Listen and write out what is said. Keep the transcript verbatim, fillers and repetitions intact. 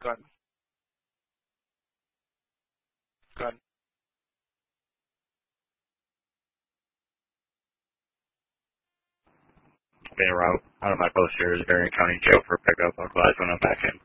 Good. Good. Being around one of my posters, Marion County Jail for pickup of glass when I'm back in.